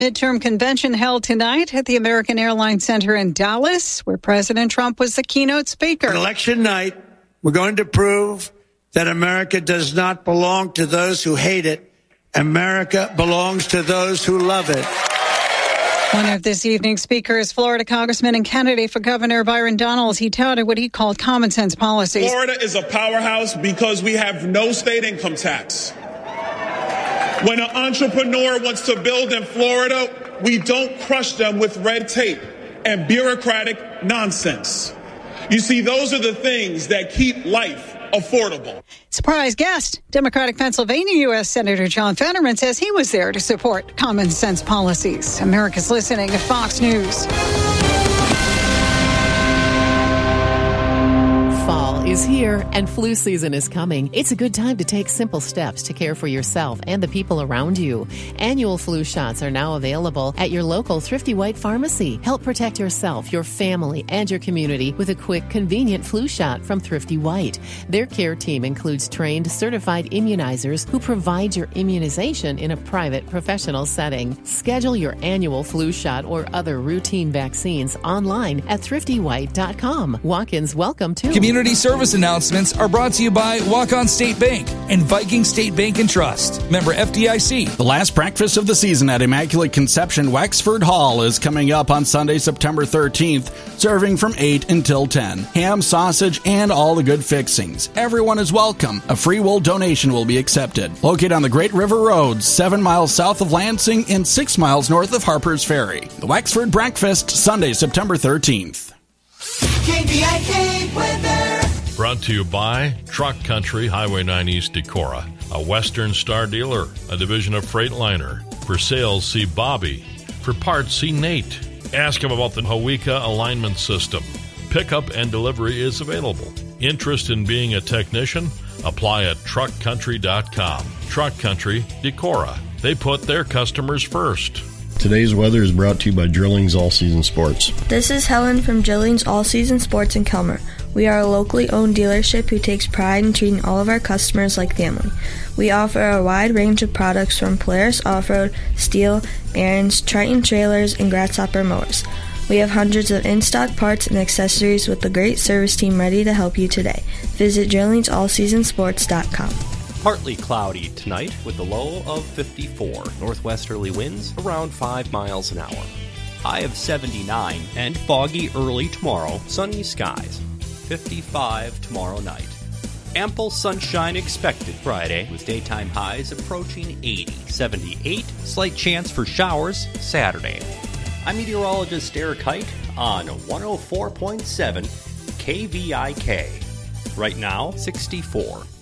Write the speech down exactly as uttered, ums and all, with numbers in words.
Midterm convention held tonight at the American Airlines Center in Dallas, where President Trump was the keynote speaker. On election night, we're going to prove that America does not belong to those who hate it. America belongs to those who love it. One of this evening's speakers, Florida Congressman and candidate for Governor Byron Donalds, he touted what he called common sense policies. Florida is a powerhouse because we have no state income tax. When an entrepreneur wants to build in Florida, we don't crush them with red tape and bureaucratic nonsense. You see, those are the things that keep life affordable. Surprise guest, Democratic Pennsylvania U S Senator John Fetterman says he was there to support common sense policies. America's listening to Fox News. Fall is here and flu season is coming. It's a good time to take simple steps to care for yourself and the people around you. Annual flu shots are now available at your local Thrifty White pharmacy. Help protect yourself, your family, and your community with a quick, convenient flu shot from Thrifty White. Their care team includes trained, certified immunizers who provide your immunization in a private, professional setting. Schedule your annual flu shot or other routine vaccines online at thrifty white dot com. Walk-ins welcome too. Community service announcements are brought to you by Walk-On State Bank and Viking State Bank and Trust. Member F D I C. The last breakfast of the season at Immaculate Conception Wexford Hall is coming up on Sunday, September thirteenth, serving from eight until ten. Ham, sausage, and all the good fixings. Everyone is welcome. A free will donation will be accepted. Located on the Great River Road, seven miles south of Lansing and six miles north of Harper's Ferry. The Wexford Breakfast, Sunday, September thirteenth. K V I K weather. Brought to you by Truck Country, Highway nine East Decorah, a Western Star dealer, a division of Freightliner. For sales, see Bobby. For parts, see Nate. Ask him about the Hawika alignment system. Pickup and delivery is available. Interest in being a technician? Apply at truck country dot com. Truck Country, Decorah. They put their customers first. Today's weather is brought to you by Drillings All Season Sports. This is Helen from Drillings All Season Sports in Kelmer. We are a locally owned dealership who takes pride in treating all of our customers like family. We offer a wide range of products from Polaris Off-Road, Steel, Aaron's, Triton trailers, and Grasshopper mowers. We have hundreds of in-stock parts and accessories with a great service team ready to help you today. Visit drillings all season sports dot com. Partly cloudy tonight with a low of fifty-four. Northwesterly winds around five miles an hour. High of seventy-nine and foggy early tomorrow. Sunny skies. fifty-five tomorrow night. Ample sunshine expected Friday with daytime highs approaching eighty. seventy-eight. Slight chance for showers Saturday. I'm meteorologist Eric Height on one oh four point seven K V I K. Right now, sixty-four.